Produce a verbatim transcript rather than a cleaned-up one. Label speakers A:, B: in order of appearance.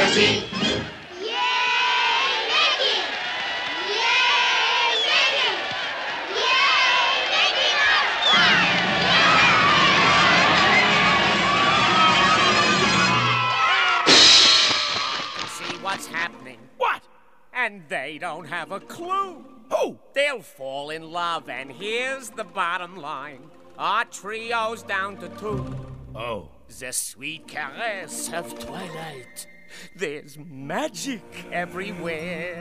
A: machine.
B: What's happening?
C: What?
B: And they don't have a clue.
C: Who?
B: They'll fall in love, and here's the bottom line. Our trio's down to two.
C: Oh.
B: The sweet caress of twilight. There's magic everywhere.